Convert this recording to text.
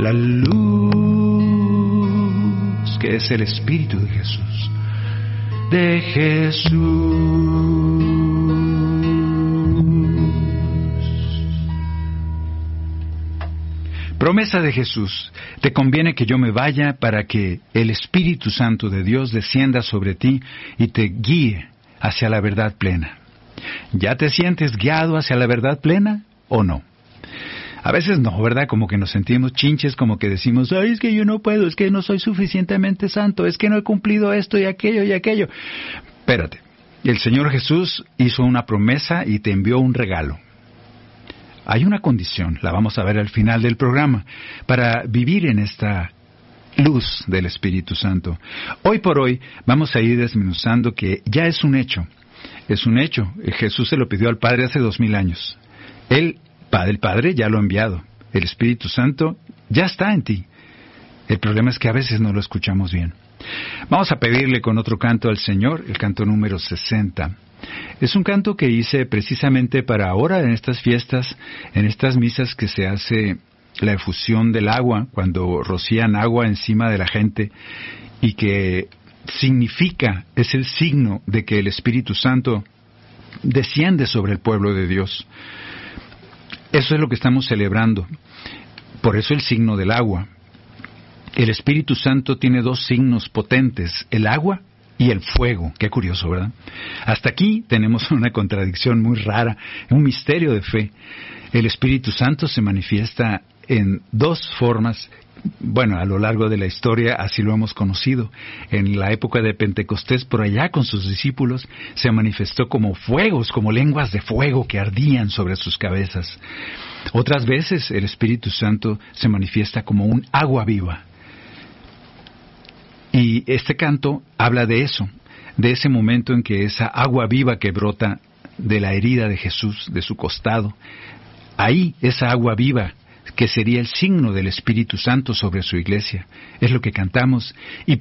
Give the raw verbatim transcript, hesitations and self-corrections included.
la luz que es el Espíritu de Jesús, de Jesús. Promesa de Jesús: te conviene que yo me vaya para que el Espíritu Santo de Dios descienda sobre ti y te guíe hacia la verdad plena. ¿Ya te sientes guiado hacia la verdad plena o no? A veces no, ¿verdad? Como que nos sentimos chinches, como que decimos, ay, es que yo no puedo, es que no soy suficientemente santo, es que no he cumplido esto y aquello y aquello. Espérate, el Señor Jesús hizo una promesa y te envió un regalo. Hay una condición, la vamos a ver al final del programa, para vivir en esta luz del Espíritu Santo. Hoy por hoy vamos a ir desmenuzando que ya es un hecho, es un hecho. Jesús se lo pidió al Padre hace dos mil años. Él, el Padre ya lo ha enviado, el Espíritu Santo ya está en ti. El problema es que a veces no lo escuchamos bien. Vamos a pedirle con otro canto al Señor, el canto número sesenta. Es un canto que hice precisamente para ahora, en estas fiestas, en estas misas que se hace la efusión del agua, cuando rocían agua encima de la gente, y que significa, es el signo de que el Espíritu Santo desciende sobre el pueblo de Dios. Eso es lo que estamos celebrando. Por eso el signo del agua. El Espíritu Santo tiene dos signos potentes, el agua y el fuego. Qué curioso, ¿verdad? Hasta aquí tenemos una contradicción muy rara, un misterio de fe. El Espíritu Santo se manifiesta en dos formas. Bueno, a lo largo de la historia así lo hemos conocido. En la época de Pentecostés, por allá con sus discípulos, se manifestó como fuegos, como lenguas de fuego que ardían sobre sus cabezas. Otras veces el Espíritu Santo se manifiesta como un agua viva. Y este canto habla de eso, de ese momento en que esa agua viva que brota de la herida de Jesús, de su costado, ahí esa agua viva que sería el signo del Espíritu Santo sobre su iglesia, es lo que cantamos. Y